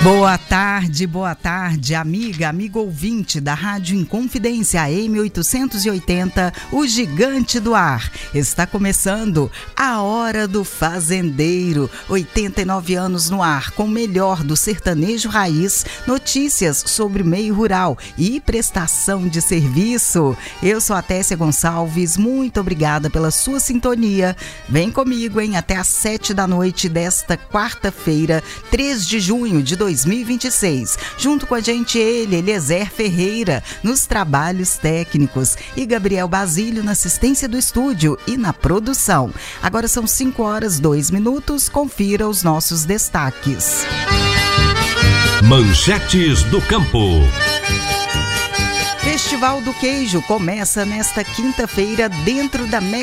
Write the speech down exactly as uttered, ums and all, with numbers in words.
Boa tarde, boa tarde, amiga, amigo ouvinte da Rádio Inconfidência A M oitocentos e oitenta, o gigante do ar. Está começando a Hora do Fazendeiro, oitenta e nove anos no ar, com o melhor do sertanejo raiz, notícias sobre meio rural e prestação de serviço. Eu sou a Tessia Gonçalves, muito obrigada pela sua sintonia. Vem comigo, hein, até às sete da noite desta quarta-feira, três de junho de dois mil e vinte e seis. Junto com a gente ele, Eliezer Ferreira, nos trabalhos técnicos, e Gabriel Basílio na assistência do estúdio e na produção. Agora são cinco horas, dois minutos, confira os nossos destaques. Manchetes do Campo. Festival do Queijo começa nesta quinta-feira dentro da Mega